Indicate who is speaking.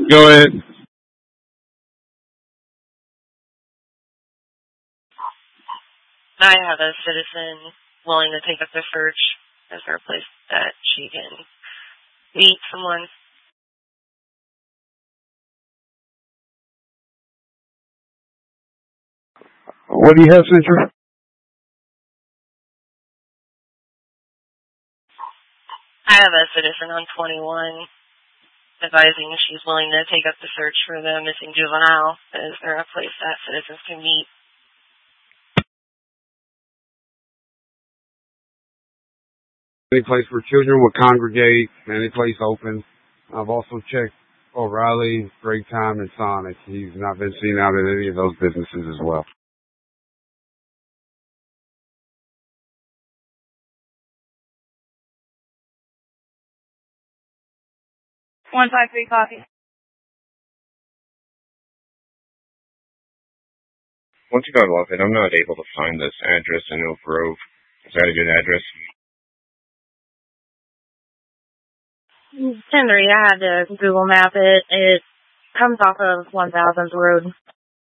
Speaker 1: Go ahead.
Speaker 2: I have a citizen willing to take up the search. Is there a place that she can meet someone?
Speaker 1: What do you have, Central?
Speaker 2: I have a citizen on 21 advising she's willing to take up the search for the missing juvenile. Is there a place that citizens can meet?
Speaker 1: Any place where children will congregate, any place open. I've also checked O'Reilly, Great Time, and Sonic. He's not been seen out at any of those businesses as well.
Speaker 3: 153 copy.
Speaker 4: 125 Lafayette, I'm not able to find this address in Oak Grove. Is that a good address?
Speaker 2: Henry, I had to Google map it. It comes off of 1000th Road.